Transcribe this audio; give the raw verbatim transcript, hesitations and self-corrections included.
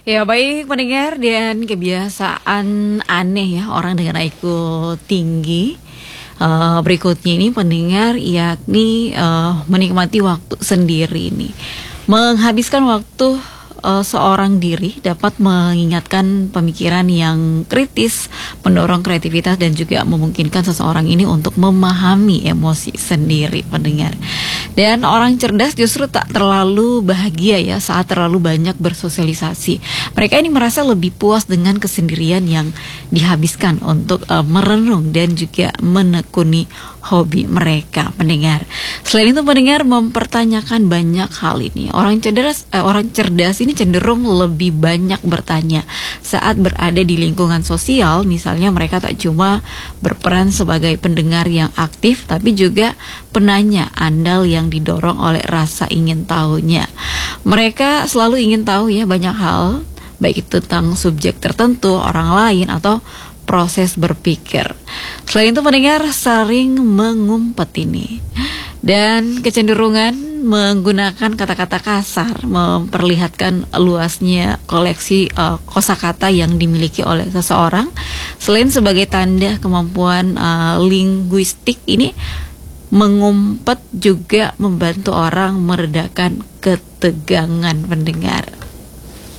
Ya baik pendengar, dan kebiasaan aneh ya orang dengan I Q tinggi uh, berikutnya ini pendengar, yakni uh, menikmati waktu sendiri nih. Menghabiskan waktu uh, seorang diri dapat mengingatkan pemikiran yang kritis, mendorong kreativitas dan juga memungkinkan seseorang ini untuk memahami emosi sendiri pendengar. Dan orang cerdas justru tak terlalu bahagia ya saat terlalu banyak bersosialisasi. Mereka ini merasa lebih puas dengan kesendirian yang dihabiskan untuk uh, merenung dan juga menekuni hobi mereka pendengar. Selain itu pendengar mempertanyakan banyak hal ini. Orang cerdas, eh, orang cerdas ini cenderung lebih banyak bertanya saat berada di lingkungan sosial. Misalnya mereka tak cuma berperan sebagai pendengar yang aktif, tapi juga penanya andal yang didorong oleh rasa ingin tahunya. Mereka selalu ingin tahu ya banyak hal, baik itu tentang subjek tertentu, orang lain, atau proses berpikir. Selain itu pendengar sering mengumpet ini, dan kecenderungan menggunakan kata-kata kasar memperlihatkan luasnya koleksi uh, kosakata yang dimiliki oleh seseorang. Selain sebagai tanda kemampuan uh, linguistik ini, mengumpet juga membantu orang meredakan ketegangan pendengar.